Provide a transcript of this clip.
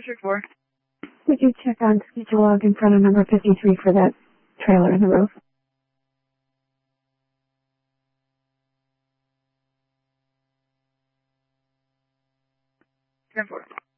District 4. Would you check on schedule log in front of number 53 for that trailer in the roof? 10-4.